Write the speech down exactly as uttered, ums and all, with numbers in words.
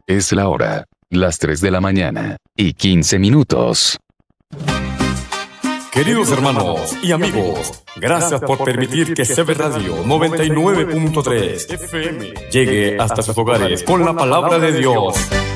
Es la hora, las tres de la mañana y quince minutos. Queridos hermanos y amigos, gracias por permitir que C B Radio noventa y nueve punto tres F M llegue hasta sus hogares con la palabra de Dios.